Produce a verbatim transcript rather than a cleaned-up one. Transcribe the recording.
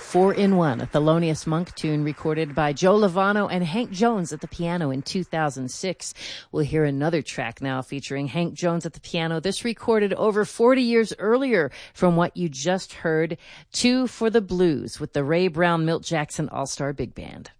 Four in One, a Thelonious Monk tune recorded by Joe Lovano and Hank Jones at the piano in two thousand six. We'll hear another track now featuring Hank Jones at the piano. This recorded over forty years earlier from what you just heard, Two for the Blues with the Ray Brown Milt Jackson All-Star Big Band.